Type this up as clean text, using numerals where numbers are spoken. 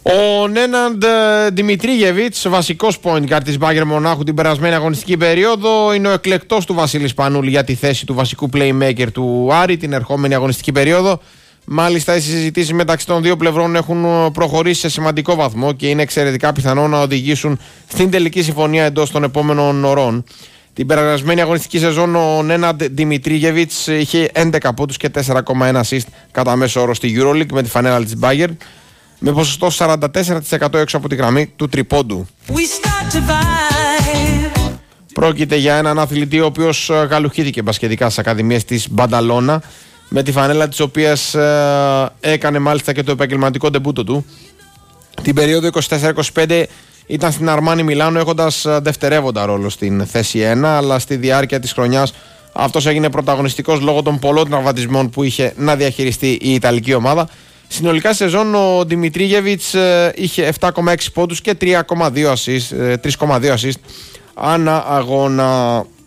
Ο Νέναντ Δημητρίγεβιτς, βασικός point guard της Bayern Μονάχου την περασμένη αγωνιστική περίοδο, είναι ο εκλεκτός του Βασίλη Σπανούλη για τη θέση του βασικού playmaker του Άρη την ερχόμενη αγωνιστική περίοδο. Μάλιστα, οι συζητήσεις μεταξύ των δύο πλευρών έχουν προχωρήσει σε σημαντικό βαθμό και είναι εξαιρετικά πιθανό να οδηγήσουν στην τελική συμφωνία εντός των επόμενων ωρών. Την περασμένη αγωνιστική σεζόν ο Νέναντ Δημητρίγεβιτς είχε 11 πόντους και 4,1 assist κατά μέσο όρο στη EuroLeague με τη φανέλα της Bayern, με ποσοστό 44% έξω από τη γραμμή του τριπόντου. Πρόκειται για έναν αθλητή ο οποίος γαλουχήθηκε μπασκετικά στις ακαδημίες της Μπανταλώνα, με τη φανέλα της οποίας έκανε μάλιστα και το επαγγελματικό ντεμπούτο του. Την περίοδο 24-25 ήταν στην Αρμάνι Μιλάνο έχοντας δευτερεύοντα ρόλο στην θέση 1, αλλά στη διάρκεια της χρονιάς αυτός έγινε πρωταγωνιστικός λόγω των πολλών τραυματισμών που είχε να διαχειριστεί η Ιταλική ομάδα. Συνολικά σεζόν ο Δημητρίγεβιτς είχε 7,6 πόντους και 3,2 assist ανά αγώνα.